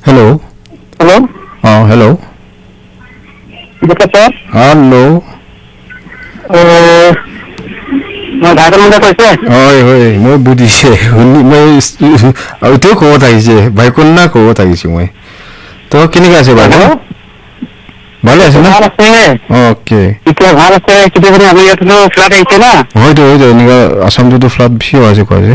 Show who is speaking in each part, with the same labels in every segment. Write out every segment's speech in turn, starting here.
Speaker 1: Hello.
Speaker 2: Hello?
Speaker 1: Hello.
Speaker 2: Yes, sir.
Speaker 1: Hello.
Speaker 2: মই ধাৰা মন্দা কৈছে
Speaker 1: হয় হয় মই বুজিছে মই আৰু তেওঁ ক'ব থাকিছে বাইকন না ক'ব থাকিছে মই তো কেনেকৈ আছে বাইকন ভালে আছে না
Speaker 2: ভাল আছে
Speaker 1: অ'কে
Speaker 2: এতিয়া ভাল আছে কেতিয়াবা আমি ইয়াতো ফ্লাড আহিছে না
Speaker 1: হয়তো হয়তো এনেকুৱা আসামটোতো ফ্লাড বেছি হৈ আছে কয় যে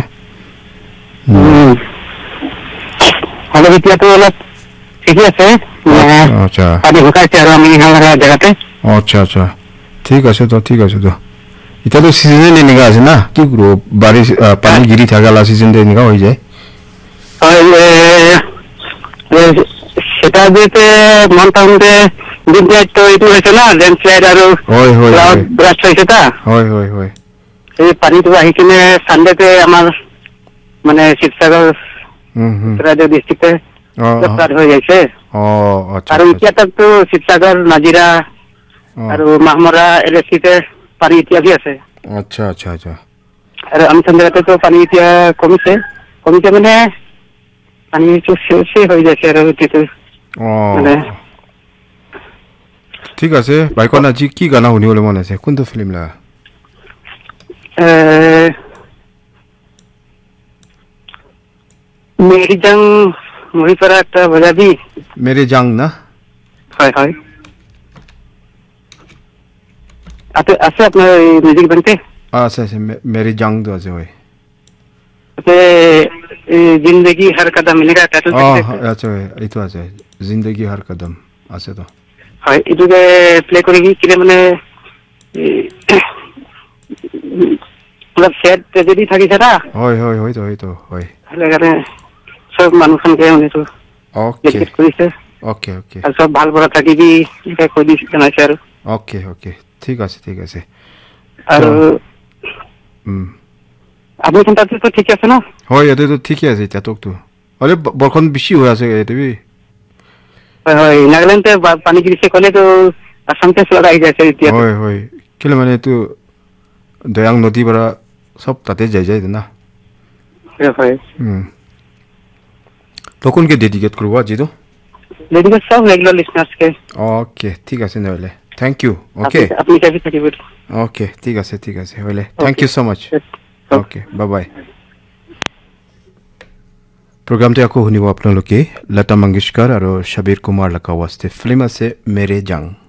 Speaker 2: অলপ এতিয়াতো অলপ ঠিকে আছে
Speaker 1: আচ্ছা
Speaker 2: পানী শুকাইছে আৰু আমি জেগাতে
Speaker 1: আচ্ছা আচ্ছা ঠিক আছে তো এতিয়াতো চিজন এনেকুৱা আছে না কি কৰোঁ বাৰিষ পানী গিৰি থাকা চিজনটো এনেকুৱা হৈ যায়
Speaker 2: সেটা যেতে মন টাউনতে দিনটো এইটো হৈছে না লেণ্ডশ্লাইড আৰু ক্লাউড ব্ৰাষ্ট হৈছে তা
Speaker 1: হয়
Speaker 2: এই পানীটো আহি কিনে চানডেতে আমাৰ মানে শিৱসাগৰ ৰাজ্য ডিষ্ট্ৰিক্টে ষ্টাৰ্ট হৈ গৈছে আৰু এতিয়া তাকতো শিৱসাগৰ নাজিৰা আৰু মাহমৰা এলেচিতে পানী এতিয়া দি আছে
Speaker 1: আচ্ছা আচ্ছা আচ্ছা
Speaker 2: আৰু আমি জেগাতেতো পানী এতিয়া কমিছে মানে পানীটো শেষে হৈ যাইছে আৰু এইটো মানে
Speaker 1: ঠিক আছে বাইকন আজি কি গানা শুনিবলৈ মন আছে কোনটো ফিল্ম লাগা
Speaker 2: মেৰি জাং মুভি পৰা একটা বজাবি
Speaker 1: মেৰি জাং না
Speaker 2: হয় আছে আপনার মিউজিক ব্যান্ডে
Speaker 1: আছে মেরি জাং তো আছে হয়
Speaker 2: जिंदगी हर कदम मिलेगा টাইটেল
Speaker 1: আচ্ছা এইটো আছে জিন্দগি হর কদম আছে তো
Speaker 2: হয় এটুকে প্লে কৰি কি মানে অলপ সেট যদি থাকিছে না
Speaker 1: হয়তো
Speaker 2: সেইকাৰণে সব মানুহখনকে শুনিছো
Speaker 1: ওকে
Speaker 2: কৰিছে
Speaker 1: ওকে
Speaker 2: আৰু সব ভাল পৰা থাকিবি এটা কৈ দিছে জনাইছে আৰু
Speaker 1: ওকে ঠিক আছে
Speaker 2: আৰু আপুনি কোনটাতো ঠিক আছে না
Speaker 1: হয় ইয়াতেতো ঠিকে আছে এতিয়া তোকতো আরে বৰখন বেছি হৈ আছে এইটো
Speaker 2: হয় নাগালেণ্ডে পানী গিৰিছে ক'লেতো আসামতে ফ্লাড আহি যাইছে এতিয়া
Speaker 1: হয় কেলে মানে এইটো দয়াং নদী পৰা সব তাতে যায় না
Speaker 2: হয়
Speaker 1: তো কোনকে ডেডিকেট কৰিব আজিতো
Speaker 2: ডেডিকেট সব রেগুলার লিসনার্স কে
Speaker 1: ওকে ঠিক আছে নহলে থ্যাংক ইউ ওকে
Speaker 2: আপনি কাছে থাকিব
Speaker 1: ওকে ঠিক আছে হলে thank U so much okay bye প্ৰগ্ৰামটো আকৌ শুনিব আপোনালোকে লতা মংগেশকাৰ আৰু শাবিৰ কুমাৰ লাকা ৱাস্তে ফিল্ম আছে মেৰে জাং